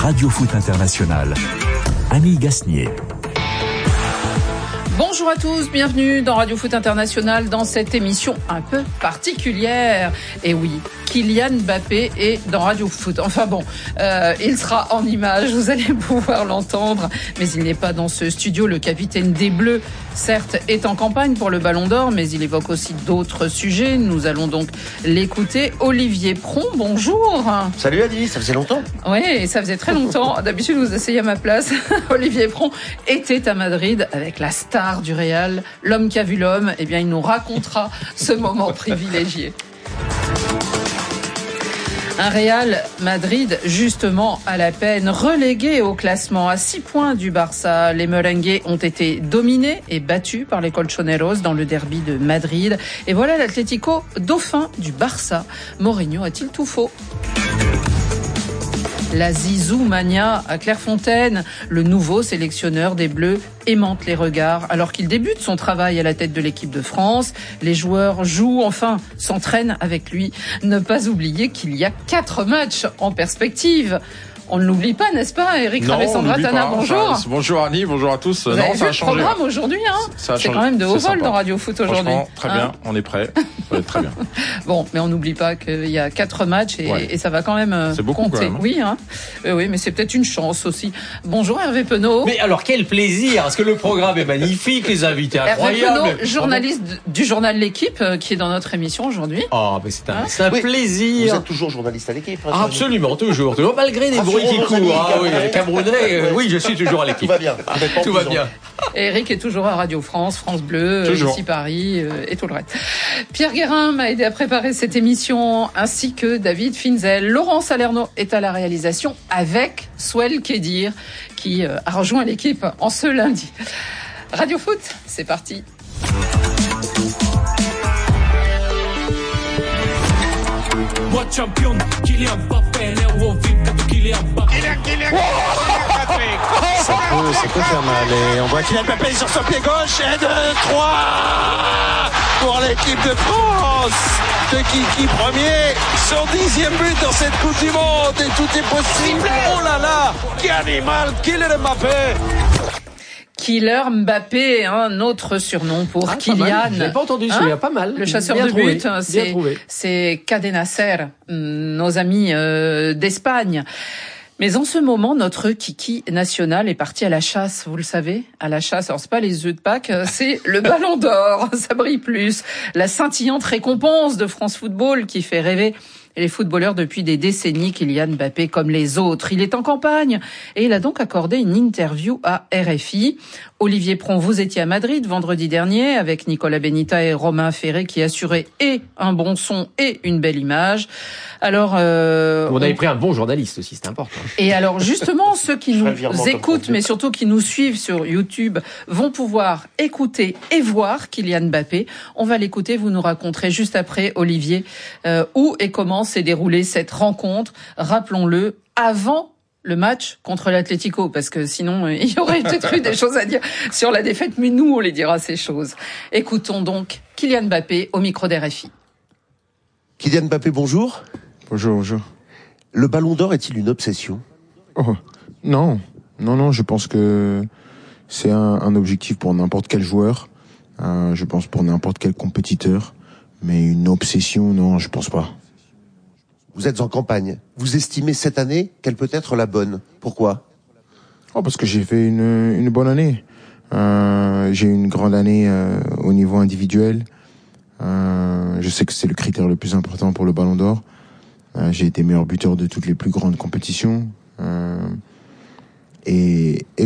Radio Foot International. Annie Gasnier. Bonjour à tous, bienvenue dans Radio Foot International dans cette émission un peu particulière. Et oui, Kylian Mbappé est dans Radio Foot. Enfin bon, il sera en image, vous allez pouvoir l'entendre, mais il n'est pas dans ce studio. Le capitaine des Bleus, certes, est en campagne pour le Ballon d'Or, mais il évoque aussi d'autres sujets. Nous allons donc l'écouter. Olivier Pron, bonjour. Salut Adi, ça faisait longtemps. Oui, ça faisait très longtemps. D'habitude, vous asseyez à ma place. Olivier Pron était à Madrid avec la star du Real, l'homme qui a vu l'homme. Eh bien, il nous racontera ce moment privilégié. Un Real Madrid justement à la peine, relégué au classement à 6 points du Barça. Les Merengues ont été dominés et battus par les Colchoneros dans le derby de Madrid. Et voilà l'Atlético dauphin du Barça. Mourinho a-t-il tout faux ? La Zizou Mania à Clairefontaine, le nouveau sélectionneur des Bleus aimante les regards alors qu'il débute son travail à la tête de l'équipe de France. Les joueurs jouent, enfin s'entraînent avec lui. Ne pas oublier qu'il y a 4 matchs en perspective. On ne l'oublie pas, n'est-ce pas, Eric Ravessandratana, bonjour. Bonjour Annie, bonjour à tous. Vous avez vu le programme aujourd'hui, hein ? C'est quand même de haut vol dans Radio Foot aujourd'hui. Très bien, on est prêt. Très bien. Bon, mais on n'oublie pas qu'il y a 4 matchs et ça va quand même compter. Quand même. Oui, hein. Oui, mais c'est peut-être une chance aussi. Bonjour Hervé Penaud. Mais alors quel plaisir, parce que le programme est magnifique, les invités incroyables. Hervé Penaud, journaliste du journal L'Équipe, qui est dans notre émission aujourd'hui. Oh, mais c'est un plaisir. Vous êtes toujours journaliste à L'Équipe, hein, absolument, toujours, malgré les bruits qui courent. Ah oui, les Camerounais, oui, je suis toujours à L'Équipe. Tout va bien. Tout va bien. Eric est toujours à Radio France, France Bleu, ici Paris et tout le reste. Pierre Guérin m'a aidé à préparer cette émission, ainsi que David Finzel. Laurent Salerno est à la réalisation avec Souel Kedir, qui a rejoint l'équipe en ce lundi. Radio Foot, c'est parti. Moi champion, Kylian Mbappé, l'euro VIP, Kylian Mbappé. Ça peut faire mal. Et on voit Kylian Mbappé sur son pied gauche. Et 2, 3 pour l'équipe de France. De Kiki premier. Son 10e but dans cette Coupe du Monde. Et tout est possible. Oh là là, quel animal, Kylian Mbappé. Killer Mbappé, un autre surnom pour Kylian. Je n'ai pas entendu celui-là, pas mal. Le chasseur de but, c'est Cadenacer, nos amis d'Espagne. Mais en ce moment, notre Kiki national est parti à la chasse, vous le savez, à la chasse. Alors c'est pas les œufs de Pâques, c'est le Ballon d'Or, ça brille plus. La scintillante récompense de France Football qui fait rêver les footballeurs depuis des décennies. Kylian Mbappé comme les autres. Il est en campagne et il a donc accordé une interview à RFI. Olivier Pron, vous étiez à Madrid vendredi dernier avec Nicolas Benita et Romain Ferré qui assuraient et un bon son et une belle image. Alors, on avait pris un bon journaliste aussi, c'est important. Et alors justement, ceux qui nous écoutent, mais surtout qui nous suivent sur YouTube, vont pouvoir écouter et voir Kylian Mbappé. On va l'écouter, vous nous raconterez juste après, Olivier, où et comment s'est déroulée cette rencontre. Rappelons-le, avant le match contre l'Atlético, parce que sinon, il y aurait peut-être eu des choses à dire sur la défaite, mais nous, on les dira ces choses. Écoutons donc Kylian Mbappé au micro d'RFI. Kylian Mbappé, bonjour. Bonjour. Le Ballon d'Or est-il une obsession ? Non, je pense que c'est un objectif pour n'importe quel joueur, je pense pour n'importe quel compétiteur, mais une obsession, non, je pense pas. Vous êtes en campagne. Vous estimez cette année qu'elle peut être la bonne. Pourquoi ? Parce que j'ai fait une bonne année. J'ai eu une grande année au niveau individuel. Je sais que c'est le critère le plus important pour le Ballon d'Or. J'ai été meilleur buteur de toutes les plus grandes compétitions. Et